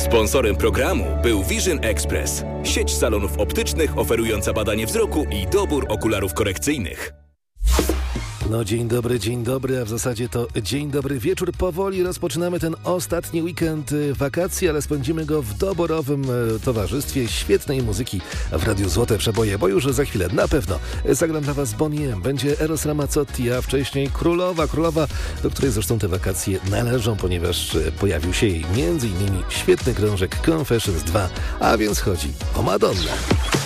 Sponsorem programu był Vision Express, sieć salonów optycznych oferująca badanie wzroku i dobór okularów korekcyjnych. No dzień dobry, a w zasadzie to dzień dobry wieczór. Powoli rozpoczynamy ten ostatni weekend wakacji, ale spędzimy go w doborowym towarzystwie świetnej muzyki w Radiu Złote Przeboje, bo już za chwilę na pewno zagram dla Was Bonnie M. Będzie Eros Ramazzotti, a wcześniej Królowa, do której zresztą te wakacje należą, ponieważ pojawił się jej m.in. świetny krążek Confessions 2, a więc chodzi o Madonnę.